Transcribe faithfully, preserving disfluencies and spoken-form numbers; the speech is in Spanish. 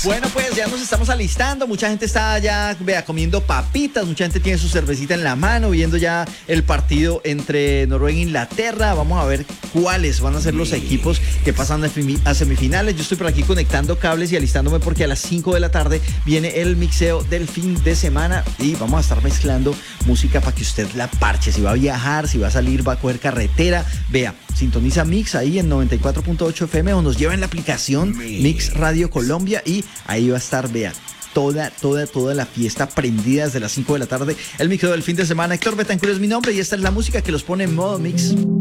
Bueno, pues ya nos estamos alistando, mucha gente está ya, vea, comiendo papitas, mucha gente tiene su cervecita en la mano, viendo ya el partido entre Noruega e Inglaterra. Vamos a ver cuáles van a ser los equipos que pasan a semifinales. Yo estoy por aquí conectando cables y alistándome porque a las cinco de la tarde viene el mixeo del fin de semana y vamos a estar mezclando música para que usted la parche. Si va a viajar, si va a salir, va a coger carretera, vea, sintoniza Mix ahí en noventa y cuatro punto ocho F M o nos lleva en la aplicación Mix Radio Colombia y ahí va a estar, vea, toda, toda, toda la fiesta prendida desde las cinco de la tarde. El mixeo del fin de semana. Héctor Betancourt es mi nombre y esta es la música que los pone en modo Mix.